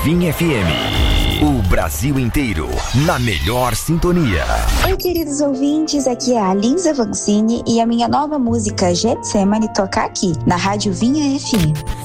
Vinha FM. O Brasil inteiro na melhor sintonia. Oi, queridos ouvintes, aqui é a Lisa Vancini e a minha nova música Getsemane toca aqui, na Rádio Vinha FM.